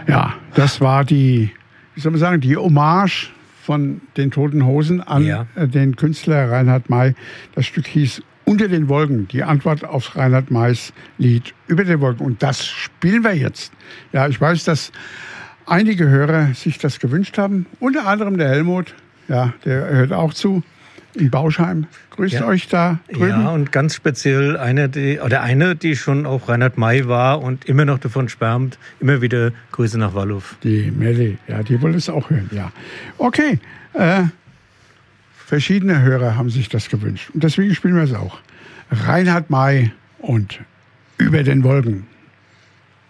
Ja, das war die Hommage von den Toten Hosen an den Künstler Reinhard May. Das Stück hieß Unter den Wolken, die Antwort auf Reinhard Mays Lied Über den Wolken. Und das spielen wir jetzt. Ja, ich weiß, dass einige Hörer sich das gewünscht haben. Unter anderem der Helmut, ja, der hört auch zu. In Bauschheim. Grüßt euch da drüben. Ja, und ganz speziell eine, die schon auf Reinhard May war und immer noch davon schwärmt. Immer wieder Grüße nach Walluf. Die Melli, ja, die wollte es auch hören, ja. Okay, verschiedene Hörer haben sich das gewünscht. Und deswegen spielen wir es auch. Reinhard May und Über den Wolken.